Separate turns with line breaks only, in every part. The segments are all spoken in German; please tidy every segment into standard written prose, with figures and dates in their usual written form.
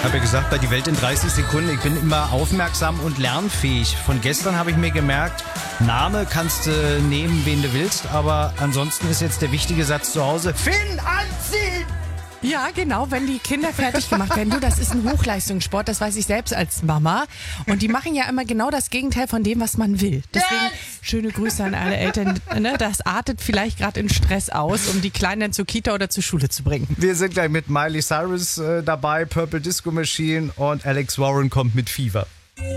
habe ja gesagt, bei Die Welt in 30 Sekunden, ich bin immer aufmerksam und lernfähig. Von gestern habe ich mir gemerkt, Name kannst du nehmen, wen du willst, aber ansonsten ist jetzt der wichtige Satz zu Hause, Finn, anziehen!
Ja, genau, wenn die Kinder fertig gemacht werden. Du, das ist ein Hochleistungssport, das weiß ich selbst als Mama. Und die machen ja immer genau das Gegenteil von dem, was man will. Deswegen schöne Grüße an alle Eltern. Ne? Das artet vielleicht gerade in Stress aus, um die Kleinen dann zur Kita oder zur Schule zu bringen.
Wir sind gleich mit Miley Cyrus dabei, Purple Disco Machine und Alex Warren kommt mit Fever.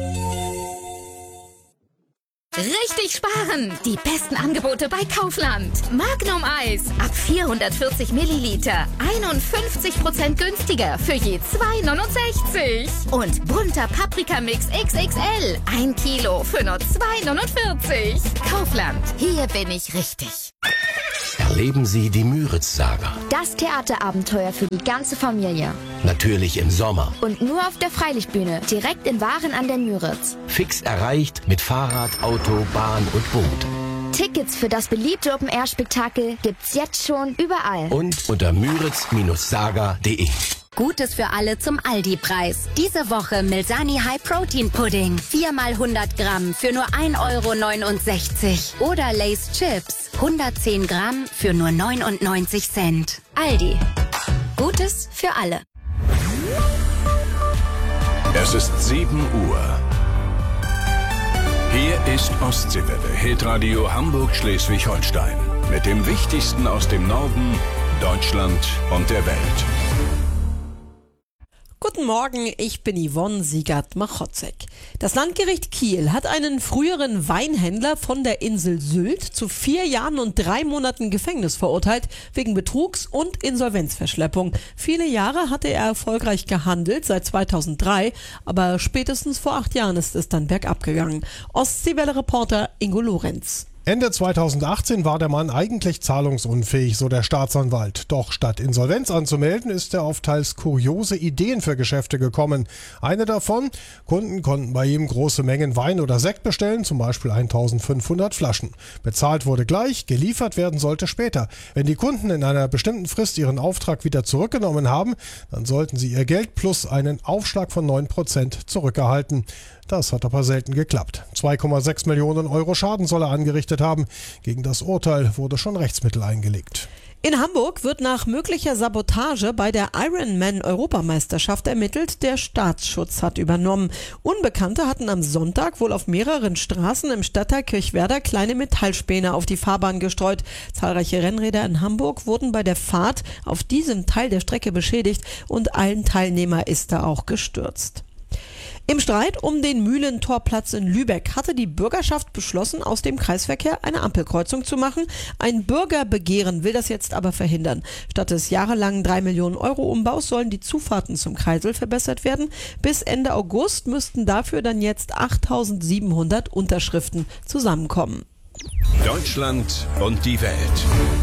Richtig sparen! Die besten Angebote bei Kaufland. Magnum Eis ab 440 Milliliter. 51% günstiger für je 2,69. Und bunter Paprikamix XXL. 1 Kilo für nur 2,49. Kaufland. Hier bin ich richtig.
Erleben Sie die Müritz-Saga.
Das Theaterabenteuer für die ganze Familie.
Natürlich im Sommer.
Und nur auf der Freilichtbühne, direkt in Waren an der Müritz.
Fix erreicht mit Fahrrad, Auto, Bahn und Boot.
Tickets für das beliebte Open-Air-Spektakel gibt's jetzt schon überall.
Und unter müritz-saga.de.
Gutes für alle zum Aldi-Preis. Diese Woche Milsani High Protein Pudding. 4 mal 100 Gramm für nur 1,69 €. Oder Lay's Chips. 110 Gramm für nur 99 Cent. Aldi. Gutes für alle.
Es ist 7 Uhr. Hier ist Ostseewelle, Hitradio Hamburg-Schleswig-Holstein. Mit dem Wichtigsten aus dem Norden, Deutschland und der Welt.
Guten Morgen, ich bin Yvonne Siegert-Machotzek. Das Landgericht Kiel hat einen früheren Weinhändler von der Insel Sylt zu 4 Jahren und 3 Monaten Gefängnis verurteilt, wegen Betrugs und Insolvenzverschleppung. Viele Jahre hatte er erfolgreich gehandelt, seit 2003, aber spätestens vor 8 Jahren ist es dann bergab gegangen. Ostseewelle-Reporter Ingo Lorenz.
Ende 2018 war der Mann eigentlich zahlungsunfähig, so der Staatsanwalt. Doch statt Insolvenz anzumelden, ist er auf teils kuriose Ideen für Geschäfte gekommen. Eine davon: Kunden konnten bei ihm große Mengen Wein oder Sekt bestellen, zum Beispiel 1500 Flaschen. Bezahlt wurde gleich, geliefert werden sollte später. Wenn die Kunden in einer bestimmten Frist ihren Auftrag wieder zurückgenommen haben, dann sollten sie ihr Geld plus einen Aufschlag von 9% zurückerhalten. Das hat aber selten geklappt. 2,6 Millionen € Schaden soll er angerichtet haben. Gegen das Urteil wurde schon Rechtsmittel eingelegt.
In Hamburg wird nach möglicher Sabotage bei der Ironman-Europameisterschaft ermittelt. Der Staatsschutz hat übernommen. Unbekannte hatten am Sonntag wohl auf mehreren Straßen im Stadtteil Kirchwerder kleine Metallspäne auf die Fahrbahn gestreut. Zahlreiche Rennräder in Hamburg wurden bei der Fahrt auf diesem Teil der Strecke beschädigt und ein Teilnehmer ist da auch gestürzt. Im Streit um den Mühlentorplatz in Lübeck hatte die Bürgerschaft beschlossen, aus dem Kreisverkehr eine Ampelkreuzung zu machen. Ein Bürgerbegehren will das jetzt aber verhindern. Statt des jahrelangen 3 Millionen € Umbaus sollen die Zufahrten zum Kreisel verbessert werden. Bis Ende August müssten dafür dann jetzt 8.700 Unterschriften zusammenkommen.
Deutschland und die Welt.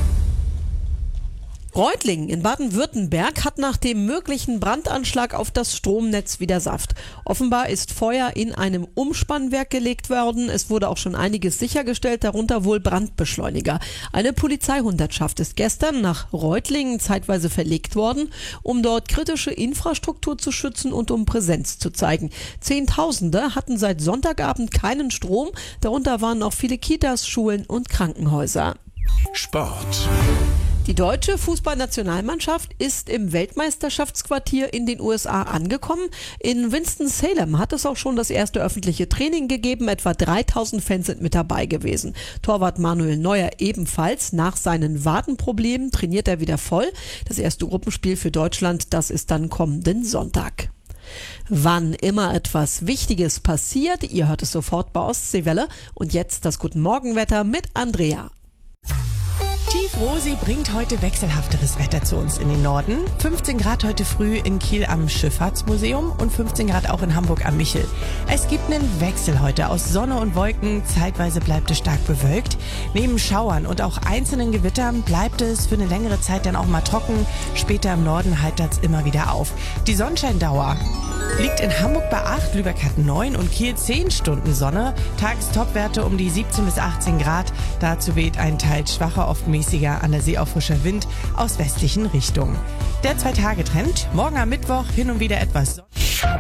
Reutlingen in Baden-Württemberg hat nach dem möglichen Brandanschlag auf das Stromnetz wieder Saft. Offenbar ist Feuer in einem Umspannwerk gelegt worden. Es wurde auch schon einiges sichergestellt, darunter wohl Brandbeschleuniger. Eine Polizeihundertschaft ist gestern nach Reutlingen zeitweise verlegt worden, um dort kritische Infrastruktur zu schützen und um Präsenz zu zeigen. Zehntausende hatten seit Sonntagabend keinen Strom, darunter waren auch viele Kitas, Schulen und Krankenhäuser.
Sport.
Die deutsche Fußballnationalmannschaft ist im Weltmeisterschaftsquartier in den USA angekommen. In Winston-Salem hat es auch schon das erste öffentliche Training gegeben. Etwa 3000 Fans sind mit dabei gewesen. Torwart Manuel Neuer ebenfalls. Nach seinen Wadenproblemen trainiert er wieder voll. Das erste Gruppenspiel für Deutschland, das ist dann kommenden Sonntag. Wann immer etwas Wichtiges passiert, ihr hört es sofort bei Ostseewelle. Und jetzt das Guten Morgenwetter mit Andrea.
Tief Rosi bringt heute wechselhafteres Wetter zu uns in den Norden. 15 Grad heute früh in Kiel am Schifffahrtsmuseum und 15 Grad auch in Hamburg am Michel. Es gibt einen Wechsel heute aus Sonne und Wolken. Zeitweise bleibt es stark bewölkt. Neben Schauern und auch einzelnen Gewittern bleibt es für eine längere Zeit dann auch mal trocken. Später im Norden heitert es immer wieder auf. Die Sonnenscheindauer liegt in Hamburg bei 8, Lübeck hat 9 und Kiel 10 Stunden Sonne. Tagestopwerte um die 17 bis 18 Grad. Dazu weht ein teils schwacher, oft mäßiger, an der See auch frischer Wind aus westlichen Richtungen. Der 2-Tage-Trend. Morgen am Mittwoch hin und wieder etwas Sonne.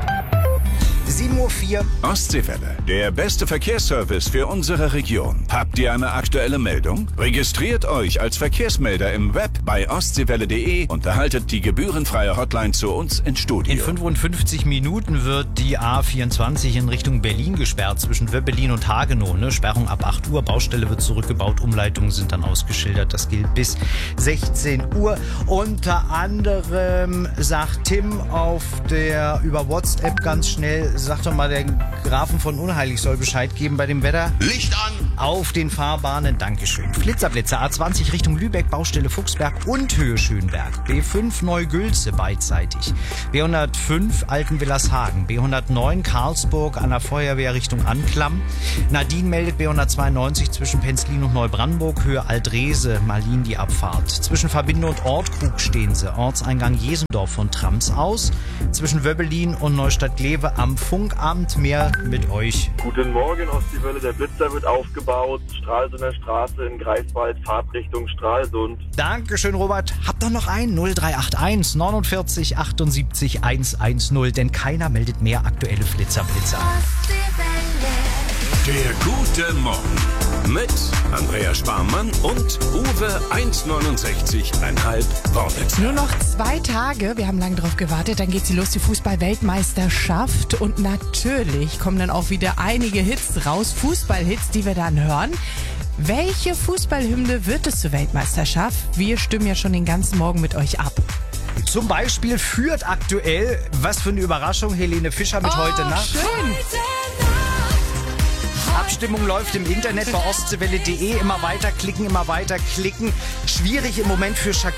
7:04 Uhr.
Ostseewelle, der beste Verkehrsservice für unsere Region. Habt ihr eine aktuelle Meldung? Registriert euch als Verkehrsmelder im Web bei ostseewelle.de und erhaltet die gebührenfreie Hotline zu uns ins Studio.
In 55 Minuten wird die A24 in Richtung Berlin gesperrt, zwischen Wöbbelin und Hagenow. Sperrung ab 8 Uhr, Baustelle wird zurückgebaut, Umleitungen sind dann ausgeschildert. Das gilt bis 16 Uhr. Unter anderem sagt Tim über WhatsApp ganz schnell, sagt doch mal, der Grafen von Unheilig soll Bescheid geben bei dem Wetter.
Licht an!
Auf den Fahrbahnen, Dankeschön. Flitzerblitzer, A20 Richtung Lübeck, Baustelle Fuchsberg und Höhe Schönberg. B5 Neugülze beidseitig. B105 Altenwillershagen. B109 Karlsburg an der Feuerwehr Richtung Anklam. Nadine meldet B192 zwischen Penzlin und Neubrandenburg, Höhe Aldrese, Malin die Abfahrt. Zwischen Verbinde und Ortkrug stehen sie. Ortseingang Jesendorf von Trams aus. Zwischen Wöbbelin und Neustadt-Glewe am Funkamt. Mehr mit euch.
Guten Morgen, Ostseewelle. Der Blitzer wird aufgebaut. Stralsunder Straße in Greifswald, Fahrtrichtung Stralsund.
Dankeschön, Robert. Habt doch noch einen 0381 49 78 110, denn keiner meldet mehr aktuelle Flitzerblitzer.
Der gute Morgen mit Andrea Sparmann und Uwe 1,69,5 Worte.
Nur noch 2 Tage, wir haben lange drauf gewartet, dann geht sie los, die Fußball-Weltmeisterschaft. Und natürlich kommen dann auch wieder einige Hits raus, Fußballhits, die wir dann hören. Welche Fußballhymne wird es zur Weltmeisterschaft? Wir stimmen ja schon den ganzen Morgen mit euch ab.
Zum Beispiel führt aktuell, was für eine Überraschung, Helene Fischer mit Heute Nacht.
Schön.
Abstimmung läuft im Internet bei ostseewelle.de. Immer weiter klicken. Schwierig im Moment für Shakira.